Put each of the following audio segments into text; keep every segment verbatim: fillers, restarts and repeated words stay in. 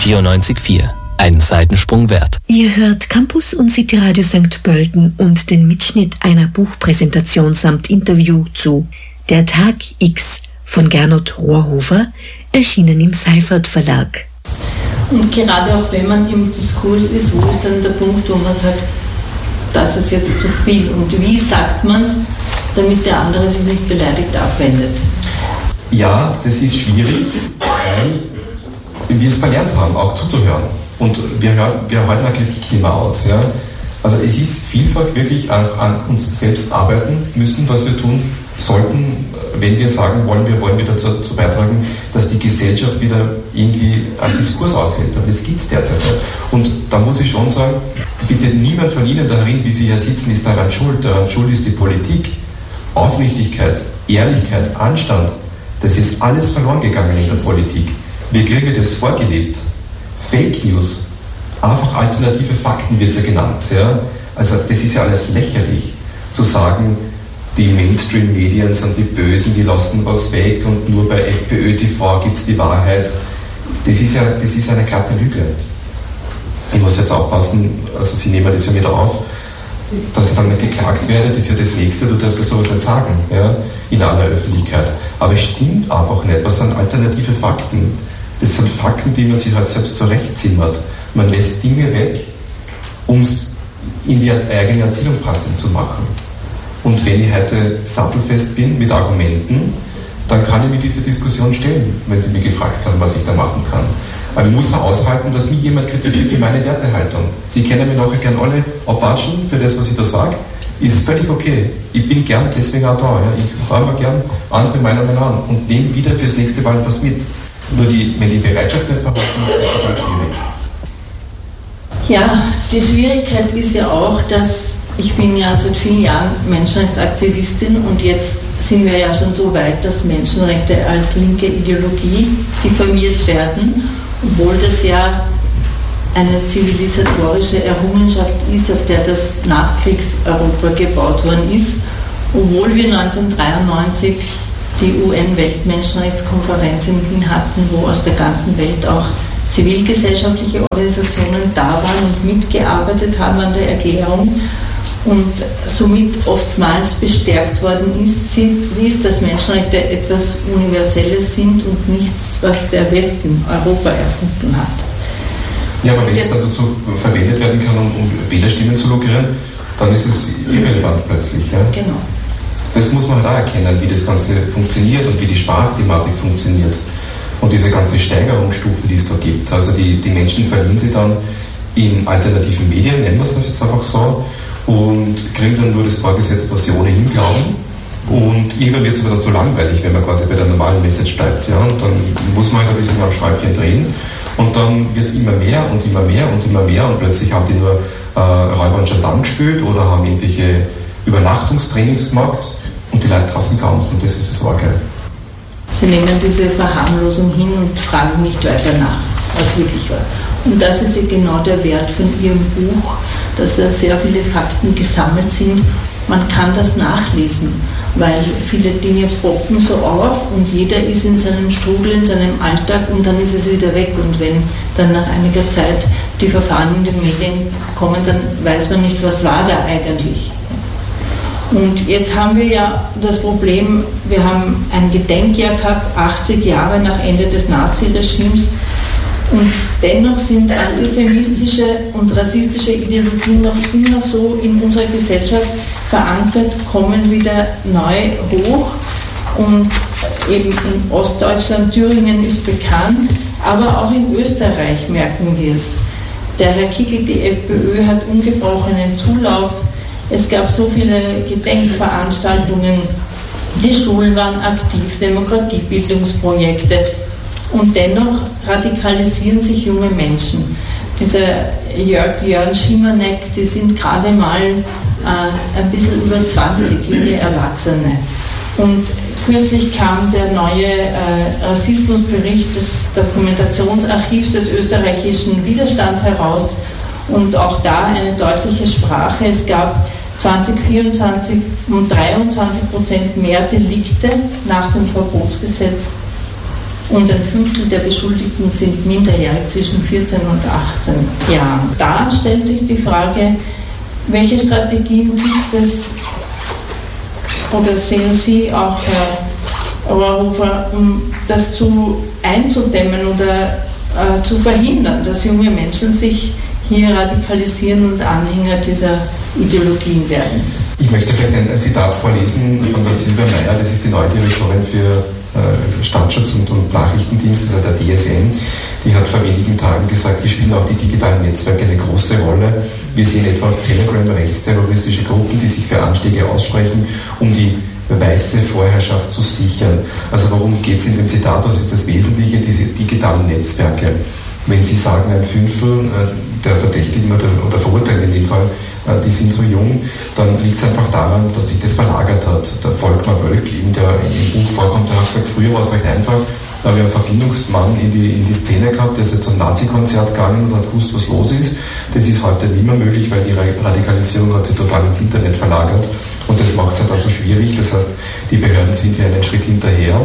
vierundneunzig Komma vier. Ein Seitensprung wert. Ihr hört Campus und City Radio Sankt Pölten und den Mitschnitt einer Buchpräsentation samt Interview zu Der Tag X von Gernot Rohrhofer, erschienen im Seifert Verlag. Und gerade auch wenn man im Diskurs ist, wo ist dann der Punkt, wo man sagt, das ist jetzt zu viel? Und wie sagt man es, damit der andere sich nicht beleidigt abwendet? Ja, das ist schwierig, weil wir es verlernt haben, auch zuzuhören. Und wir, hören, wir halten eine Kritik nicht mehr aus. Ja? Also es ist vielfach wirklich an, an uns selbst arbeiten müssen, was wir tun sollten, wenn wir sagen wollen, wir wollen wieder dazu beitragen, dass die Gesellschaft wieder irgendwie einen Diskurs aushält. Aber das gibt es derzeit nicht. Und da muss ich schon sagen, bitte niemand von Ihnen darin, wie Sie hier sitzen, ist daran schuld. Daran schuld ist die Politik. Aufrichtigkeit, Ehrlichkeit, Anstand, das ist alles verloren gegangen in der Politik. Wir kriegen das vorgelebt. Fake News, einfach alternative Fakten wird es ja genannt. Ja? Also das ist ja alles lächerlich, zu sagen, die Mainstream-Medien sind die Bösen, die lassen was weg und nur bei FPÖ T V gibt es die Wahrheit. Das ist ja das ist eine glatte Lüge. Ich muss jetzt aufpassen, also Sie nehmen das ja wieder auf, dass ich dann nicht geklagt werde, das ist ja das Nächste, du darfst ja sowas nicht sagen, ja, in aller Öffentlichkeit. Aber es stimmt einfach nicht. Was sind alternative Fakten? Das sind Fakten, die man sich halt selbst zurechtzimmert. Man lässt Dinge weg, um es in die eigene Erzählung passend zu machen. Und wenn ich heute sattelfest bin mit Argumenten, dann kann ich mir diese Diskussion stellen, wenn Sie mich gefragt haben, was ich da machen kann. Aber ich muss auch aushalten, dass mich jemand kritisiert für meine Wertehaltung. Sie können mir nachher gern alle abwatschen für das, was ich da sage. Ist völlig okay. Ich bin gern deswegen auch da. Ja. Ich höre mir gern andere Meinungen an und nehme wieder fürs nächste Mal was mit. Nur die, wenn die Bereitschaft nicht vorhanden ist, ist das halt schwierig. Ja, die Schwierigkeit ist ja auch, dass ich bin ja seit vielen Jahren Menschenrechtsaktivistin und jetzt sind wir ja schon so weit, dass Menschenrechte als linke Ideologie diffamiert werden, obwohl das ja eine zivilisatorische Errungenschaft ist, auf der das Nachkriegseuropa gebaut worden ist, obwohl wir neunzehnhundertdreiundneunzig die U N-Weltmenschenrechtskonferenz in Wien hatten, wo aus der ganzen Welt auch zivilgesellschaftliche Organisationen da waren und mitgearbeitet haben an der Erklärung und somit oftmals bestärkt worden ist, ist, dass Menschenrechte etwas Universelles sind und nichts, was der Westen, Europa erfunden hat. Ja, aber wenn es dann dazu verwendet werden kann, um, um Wählerstimmen zu lukrieren, dann ist es irrelevant plötzlich. Ja? Genau. Das muss man halt auch erkennen, wie das Ganze funktioniert und wie die Sprachthematik funktioniert. Und diese ganze Steigerungsstufen, die es da gibt. Also die, die Menschen verlieren sie dann in alternativen Medien, nennen wir es jetzt einfach so, und kriegen dann nur das vorgesetzt, was sie ohnehin glauben. Und irgendwann wird es aber dann so langweilig, wenn man quasi bei der normalen Message bleibt. Ja? Und dann muss man halt ein bisschen am Schräubchen drehen. Und dann wird es immer mehr und immer mehr und immer mehr. Und plötzlich haben die nur äh, Räuber und Gendarmen gespielt oder haben irgendwelche Übernachtungstrainings gemacht. Und die Leute draußen kaum. Und das ist das Arge. Sie nehmen diese Verharmlosung hin und fragen nicht weiter nach, was wirklich war. Und das ist ja genau der Wert von Ihrem Buch, dass da sehr viele Fakten gesammelt sind. Man kann das nachlesen, weil viele Dinge poppen so auf und jeder ist in seinem Strudel, in seinem Alltag und dann ist es wieder weg. Und wenn dann nach einiger Zeit die Verfahren in den Medien kommen, dann weiß man nicht, was war da eigentlich. Und jetzt haben wir ja das Problem, wir haben ein Gedenkjahr gehabt, achtzig Jahre nach Ende des Naziregimes. Und dennoch sind antisemitische und rassistische Ideologien noch immer so in unserer Gesellschaft verankert, kommen wieder neu hoch. Und eben in Ostdeutschland, Thüringen ist bekannt, aber auch in Österreich merken wir es. Der Herr Kickl, die FPÖ, hat ungebrochenen Zulauf. Es gab so viele Gedenkveranstaltungen, die Schulen waren aktiv, Demokratiebildungsprojekte und dennoch radikalisieren sich junge Menschen. Dieser Jörg Jörn Schimanek, die sind gerade mal äh, ein bisschen über zwanzig, junge Erwachsene. Und kürzlich kam der neue äh, Rassismusbericht des Dokumentationsarchivs des österreichischen Widerstands heraus und auch da eine deutliche Sprache. Es gab zwanzig vierundzwanzig um dreiundzwanzig Prozent mehr Delikte nach dem Verbotsgesetz und ein Fünftel der Beschuldigten sind minderjährig zwischen vierzehn und achtzehn Jahren. Da stellt sich die Frage, welche Strategien gibt es oder sehen Sie auch, Herr Rohrhofer, um das zu einzudämmen oder äh, zu verhindern, dass junge Menschen sich hier radikalisieren und Anhänger dieser Ideologien werden? Ich möchte vielleicht ein, ein Zitat vorlesen von der Silvia Meyer, das ist die neue Direktorin für äh, Staatsschutz und, und Nachrichtendienst, also der D S N. Die hat vor wenigen Tagen gesagt, hier spielen auch die digitalen Netzwerke eine große Rolle. Wir sehen etwa auf Telegram rechtsterroristische Gruppen, die sich für Anschläge aussprechen, um die weiße Vorherrschaft zu sichern. Also worum geht es in dem Zitat? Was ist das Wesentliche? Diese digitalen Netzwerke. Wenn Sie sagen, ein Fünftel der Verdächtigen oder, oder Verurteilten in dem Fall, die sind so jung, dann liegt es einfach daran, dass sich das verlagert hat. Der Volkmar Wölk, in der im Buch vorkommt, der hat gesagt, früher war es recht einfach, da haben wir einen Verbindungsmann in die, in die Szene gehabt, der ist jetzt zum Nazi-Konzert gegangen und hat gewusst, was los ist. Das ist heute nicht mehr möglich, weil die Radikalisierung hat sich total ins Internet verlagert und das macht es halt also schwierig. Das heißt, die Behörden sind hier einen Schritt hinterher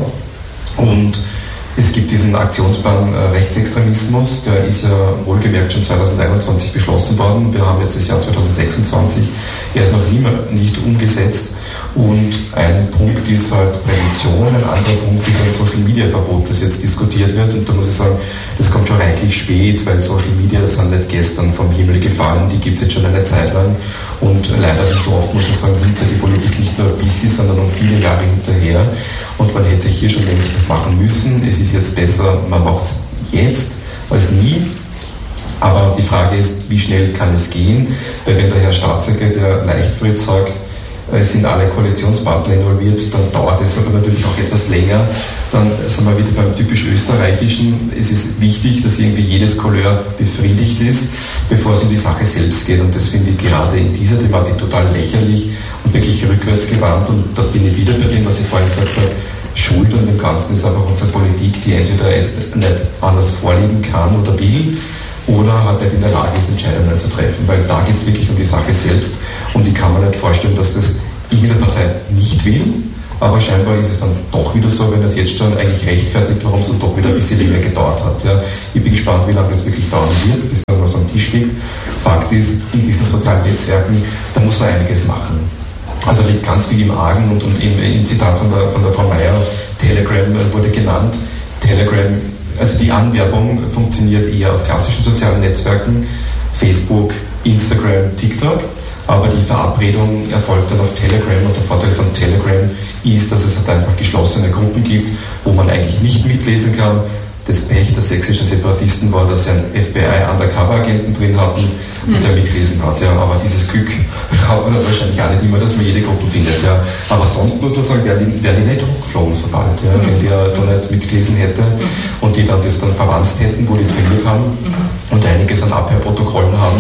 und es gibt diesen Aktionsplan äh, Rechtsextremismus, der ist ja wohlgemerkt schon zweitausendeinundzwanzig beschlossen worden. Wir haben jetzt das Jahr zweitausendsechsundzwanzig, er ist noch immer nicht umgesetzt. Und ein Punkt ist halt Prävention, ein anderer Punkt ist ein Social-Media-Verbot, das jetzt diskutiert wird. Und da muss ich sagen, das kommt schon reichlich spät, weil Social Media sind nicht gestern vom Himmel gefallen, die gibt es jetzt schon eine Zeit lang. Und leider so oft, muss man sagen, hinter die Politik nicht nur ein bisschen, sondern um viele Jahre hinterher. Und man hätte hier schon längst was machen müssen. Es ist jetzt besser, man macht es jetzt als nie. Aber die Frage ist, wie schnell kann es gehen? Weil wenn der Herr Staatssekretär Leichtfried sagt, es sind alle Koalitionspartner involviert, dann dauert es aber natürlich auch etwas länger. Dann sind wir wieder beim typisch Österreichischen. Es ist wichtig, dass irgendwie jedes Couleur befriedigt ist, bevor es um die Sache selbst geht. Und das finde ich gerade in dieser Thematik total lächerlich und wirklich rückwärtsgewandt. Und da bin ich wieder bei dem, was ich vorhin gesagt habe. Schuld an dem Ganzen ist einfach unsere Politik, die entweder es nicht anders vorlegen kann oder will, oder halt nicht in der Lage ist, Entscheidungen zu treffen. Weil da geht es wirklich um die Sache selbst und ich kann mir nicht vorstellen, dass das irgendeine Partei nicht will, aber scheinbar ist es dann doch wieder so, wenn es jetzt schon eigentlich rechtfertigt, warum es dann doch wieder ein bisschen länger gedauert hat. Ja. Ich bin gespannt, wie lange das wirklich dauern wird, bis dann was am Tisch liegt. Fakt ist, in diesen sozialen Netzwerken, da muss man einiges machen. Also liegt ganz viel im Argen und, und im, im Zitat von der, von der Frau Meyer, Telegram wurde genannt. Telegram, also die Anwerbung funktioniert eher auf klassischen sozialen Netzwerken, Facebook, Instagram, TikTok, aber die Verabredung erfolgt dann auf Telegram und der Vorteil von Telegram ist, dass es halt einfach geschlossene Gruppen gibt, wo man eigentlich nicht mitlesen kann. Das Pech der sächsischen Separatisten war, dass sie einen F B I-Undercover-Agenten drin hatten und der mitlesen hat. Ja. Aber dieses Glück hat man wahrscheinlich auch nicht immer, dass man jede Gruppe findet. Ja. Aber sonst muss man sagen, wäre die, wär die nicht hochgeflogen so bald, ja, wenn der da nicht mitgelesen hätte und die dann das dann verwandt hätten, wo die trainiert haben und einiges an Abhörprotokollen haben,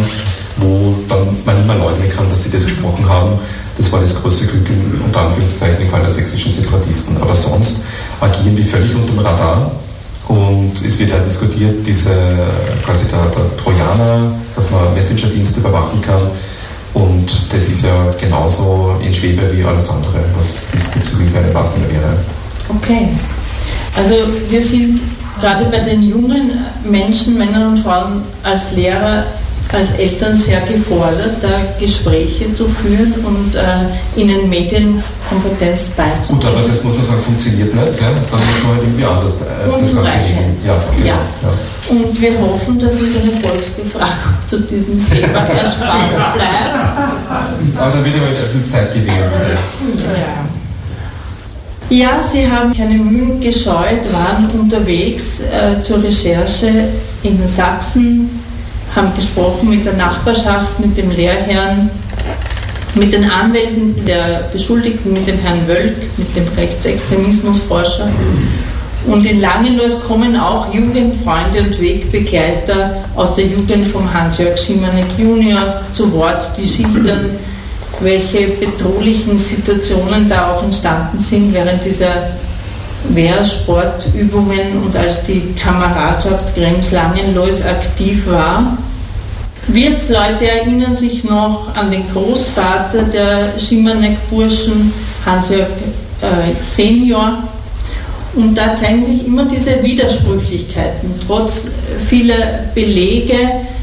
wo dann man nicht mehr leugnen kann, dass sie das gesprochen haben. Das war das größte Glück in, unter Anführungszeichen im Fall der sächsischen Separatisten. Aber sonst agieren die völlig unter dem Radar. Und es wird ja diskutiert, diese, quasi der, der Trojaner, dass man Messenger-Dienste überwachen kann. Und das ist ja genauso in Schwebe wie alles andere, was diesbezüglich eine Maßnahme wäre. Okay. Also wir sind gerade bei den jungen Menschen, Männern und Frauen als Lehrer, als Eltern sehr gefordert, da Gespräche zu führen und äh, ihnen Medienkompetenz beizubringen. Gut, aber das muss man sagen, funktioniert nicht. Ja? Dann muss man halt irgendwie anders äh, das Ganze regeln. Ja, genau, ja. Ja. Und wir hoffen, dass uns eine Volksbefragung zu diesem Thema erspart bleibt. Aber da wird halt eine Zeit gewinnen. Ja. Ja, Sie haben keine Mühen gescheut, waren unterwegs äh, zur Recherche in Sachsen, haben gesprochen mit der Nachbarschaft, mit dem Lehrherrn, mit den Anwälten der Beschuldigten, mit dem Herrn Wölk, mit dem Rechtsextremismusforscher. Und in Langenlois kommen auch Jugendfreunde und Wegbegleiter aus der Jugend vom Hans-Jörg Schimanek Junior zu Wort, die schildern, welche bedrohlichen Situationen da auch entstanden sind während dieser Wehrsportübungen und als die Kameradschaft Krems-Langenlois aktiv war. Wirtsleute erinnern sich noch an den Großvater der Schimanek-Burschen, Hans-Jörg äh, Senior. Und da zeigen sich immer diese Widersprüchlichkeiten. Trotz vieler Belege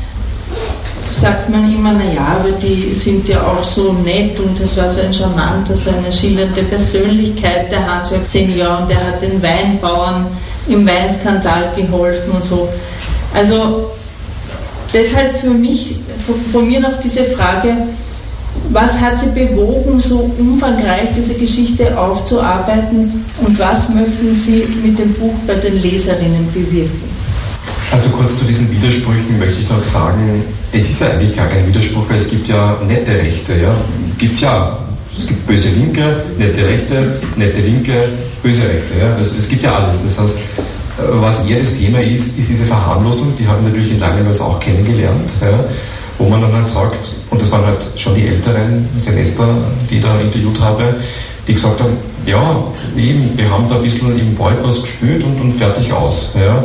sagt man immer, naja, aber die sind ja auch so nett und das war so ein charmanter, so eine schillernde Persönlichkeit, der Hans-Jörg Senior, und der hat den Weinbauern im Weinskandal geholfen und so. Also deshalb für mich, von mir noch diese Frage, was hat Sie bewogen, so umfangreich diese Geschichte aufzuarbeiten, und was möchten Sie mit dem Buch bei den Leserinnen bewirken? Also kurz zu diesen Widersprüchen möchte ich noch sagen, es ist ja eigentlich gar kein Widerspruch, weil es gibt ja nette Rechte. Ja? Gibt ja, es gibt böse Linke, nette Rechte, nette Linke, böse Rechte. Ja? Also es gibt ja alles. Das heißt, was eher das Thema ist, ist diese Verharmlosung, die haben wir natürlich in Langenlois auch kennengelernt, ja? Wo man dann halt sagt, und das waren halt schon die älteren Semester, die ich da interviewt habe, die gesagt haben, ja, eben, wir haben da ein bisschen im Wald was gespürt und, und fertig aus. Ja?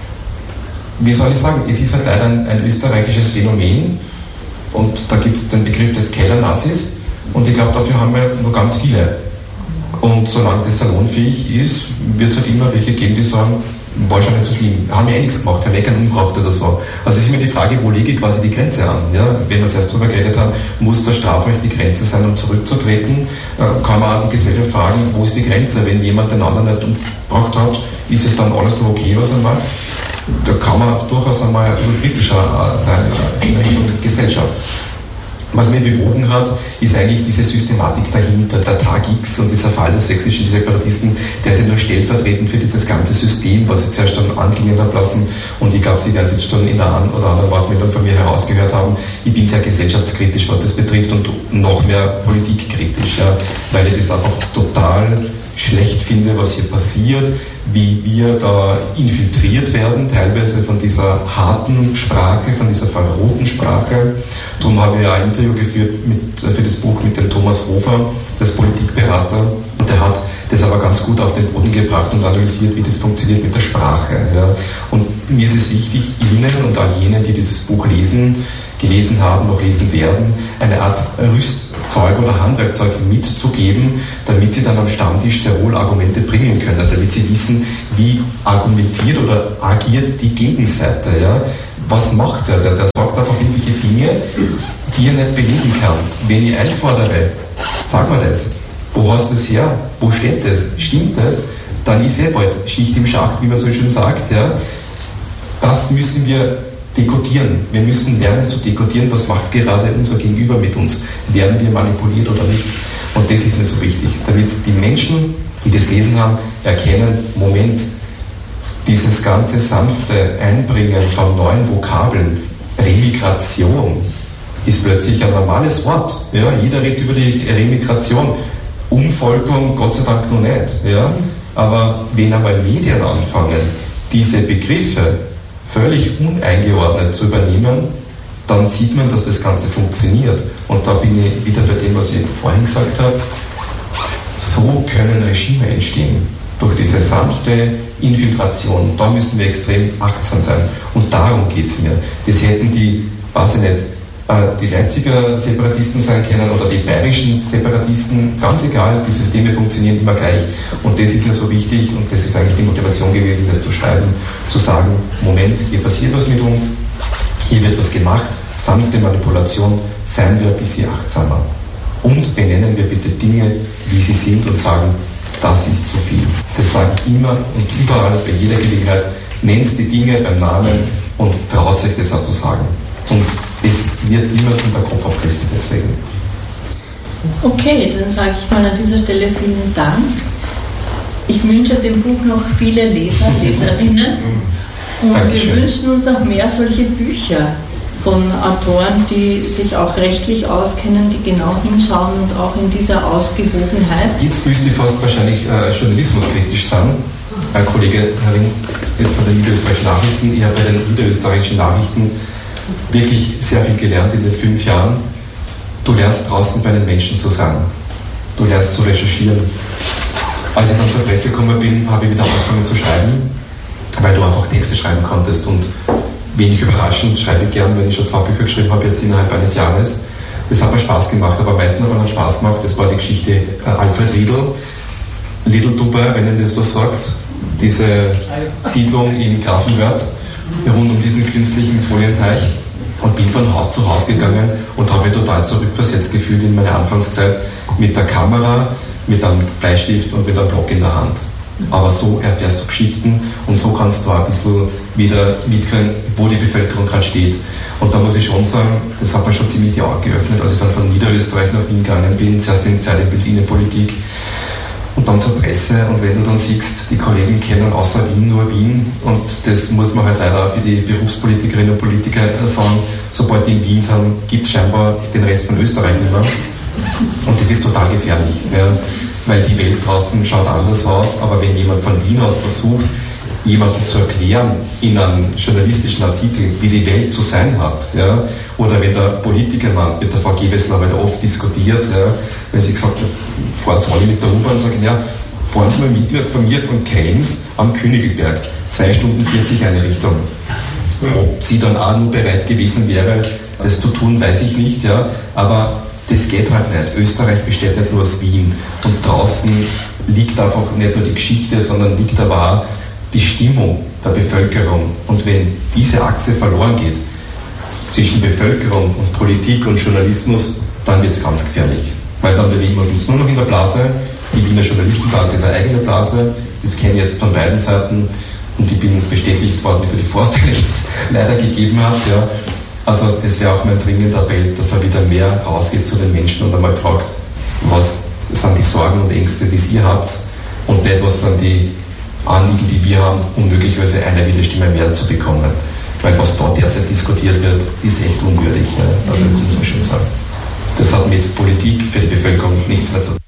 Wie soll ich sagen, es ist halt leider ein, ein österreichisches Phänomen, und da gibt es den Begriff des Kellernazis, und ich glaube, dafür haben wir nur ganz viele. Und solange das salonfähig ist, wird es halt immer welche geben, die sagen, war schon nicht so schlimm, haben ja eh nichts gemacht, haben eh keinen umgebracht oder so. Also es ist immer die Frage, wo lege ich quasi die Grenze an? Ja? Wenn wir zuerst darüber geredet haben, muss das Strafrecht die Grenze sein, um zurückzutreten, kann man auch die Gesellschaft fragen, wo ist die Grenze? Wenn jemand den anderen nicht umgebracht hat, ist es dann alles nur okay, was er macht? Da kann man durchaus einmal ein bisschen kritischer sein in der Gesellschaft. Was mir bewogen hat, ist eigentlich diese Systematik dahinter, der Tag X und dieser Fall der sächsischen Separatisten, der ist ja nur stellvertretend für dieses ganze System, was Sie zuerst dann anklingen haben lassen, und ich glaube, Sie werden es jetzt schon in der einen oder anderen Wortmeldung von mir herausgehört haben, ich bin sehr gesellschaftskritisch, was das betrifft, und noch mehr politikkritisch, ja, weil ich das einfach total schlecht finde, was hier passiert, wie wir da infiltriert werden, teilweise von dieser harten Sprache, von dieser verrohten Sprache. Darum habe ich ein Interview geführt mit, für das Buch mit dem Thomas Hofer, das Politikberater, und der hat das aber ganz gut auf den Boden gebracht und analysiert, wie das funktioniert mit der Sprache. Ja. Und mir ist es wichtig, Ihnen und all jenen, die dieses Buch lesen, gelesen haben, noch lesen werden, eine Art Rüstzeug oder Handwerkzeug mitzugeben, damit Sie dann am Stammtisch sehr wohl Argumente bringen können, damit Sie wissen, wie argumentiert oder agiert die Gegenseite. Ja? Was macht er? Der, der sagt einfach irgendwelche Dinge, die er nicht belegen kann. Wenn ich einfordere, sag mal das, wo hast du das her? Wo steht das? Stimmt das? Dann ist eh bald Schicht im Schacht, wie man so schön sagt. Ja? Das müssen wir dekodieren. Wir müssen lernen zu dekodieren, was macht gerade unser Gegenüber mit uns. Werden wir manipuliert oder nicht? Und das ist mir so wichtig, damit die Menschen, die das lesen haben, erkennen, Moment, dieses ganze sanfte Einbringen von neuen Vokabeln, Remigration, ist plötzlich ein normales Wort. Ja? Jeder redet über die Remigration. Umvolkung, Gott sei Dank noch nicht. Ja? Aber wenn einmal Medien anfangen, diese Begriffe völlig uneingeordnet zu übernehmen, dann sieht man, dass das Ganze funktioniert. Und da bin ich wieder bei dem, was ich vorhin gesagt habe. So können Regime entstehen. Durch diese sanfte Infiltration. Da müssen wir extrem achtsam sein. Und darum geht es mir. Das hätten die, weiß ich nicht, die Leipziger Separatisten sein können oder die bayerischen Separatisten, ganz egal, die Systeme funktionieren immer gleich. Und das ist mir so wichtig, und das ist eigentlich die Motivation gewesen, das zu schreiben, zu sagen, Moment, hier passiert was mit uns, hier wird was gemacht, sanfte Manipulation, seien wir ein bisschen achtsamer. Und benennen wir bitte Dinge, wie sie sind, und sagen, das ist zu viel. Das sage ich immer und überall, bei jeder Gelegenheit, nennt die Dinge beim Namen und traut sich das auch zu sagen. Und es wird niemand in der Kopf abgerissen deswegen. Okay, dann sage ich mal an dieser Stelle vielen Dank. Ich wünsche dem Buch noch viele Leser, Leserinnen. Und Dankeschön. Wir wünschen uns noch mehr solche Bücher von Autoren, die sich auch rechtlich auskennen, die genau hinschauen und auch in dieser Ausgewogenheit. Jetzt müsste ich fast wahrscheinlich äh, journalismuskritisch sein. Mein Kollege Herring ist von den Niederösterreichischen Nachrichten. Ich habe bei den Niederösterreichischen Nachrichten wirklich sehr viel gelernt in den fünf Jahren. Du lernst draußen bei den Menschen zu sein. Du lernst zu recherchieren. Als ich dann zur Presse gekommen bin, habe ich wieder angefangen zu schreiben, weil du einfach Texte schreiben konntest. Und wenig überraschend schreibe ich gern, wenn ich schon zwei Bücher geschrieben habe, jetzt innerhalb eines Jahres. Das hat mir Spaß gemacht, aber am meisten hat mir dann Spaß gemacht, das war die Geschichte äh, Alfred Riedl. Lidl-Tube, wenn Ihnen das was sagt. diese Siedlung in Grafenwörth, rund um diesen künstlichen Folienteich, und bin von Haus zu Haus gegangen und habe mich total zurückversetzt gefühlt in meine Anfangszeit mit der Kamera, mit einem Bleistift und mit einem Block in der Hand. Aber so erfährst du Geschichten und so kannst du auch ein bisschen wieder mitkriegen, wo die Bevölkerung gerade steht. Und da muss ich schon sagen, das hat mir schon ziemlich die Augen geöffnet, als ich dann von Niederösterreich nach Wien gegangen bin, zuerst in Zeit in Berlin-Politik und dann zur Presse. Und wenn du dann siehst, die Kollegen kennen außer Wien nur Wien, und das muss man halt leider auch für die Berufspolitikerinnen und Politiker sagen, sobald die in Wien sind, gibt es scheinbar den Rest von Österreich nicht mehr. Und das ist total gefährlich, ja, weil die Welt draußen schaut anders aus, aber wenn jemand von Wien aus versucht, jemandem zu erklären in einem journalistischen Artikel, wie die Welt zu sein hat, ja, oder wenn der Politiker mit der Frau Gewessler halt oft diskutiert, ja, wenn sie gesagt hat, fahren Sie alle mit der U-Bahn, sagen, ja, fahren Sie mal mit mir von mir von Krems am Königelberg, zwei Stunden vierzig eine Richtung. Ob sie dann auch nur bereit gewesen wäre, das zu tun, weiß ich nicht, ja, aber das geht halt nicht. Österreich besteht nicht nur aus Wien. Und draußen liegt einfach nicht nur die Geschichte, sondern liegt aber auch die Stimmung der Bevölkerung. Und wenn diese Achse verloren geht zwischen Bevölkerung und Politik und Journalismus, dann wird es ganz gefährlich. Weil dann bewegen wir uns nur noch in der Blase. Die Wiener Journalistenblase ist eine eigene Blase. Das kenne ich jetzt von beiden Seiten. Und ich bin bestätigt worden über die Vorteile, die es leider gegeben hat. Ja. Also das wäre auch mein dringender Appell, dass man wieder mehr rausgeht zu den Menschen und einmal fragt, was sind die Sorgen und Ängste, die ihr habt, und nicht, was sind die Anliegen, die wir haben, um möglicherweise eine Wählerstimme mehr zu bekommen. Weil was dort derzeit diskutiert wird, ist echt unwürdig. Ja. Also das muss man schon sagen. Das hat mit Politik für die Bevölkerung nichts mehr zu tun.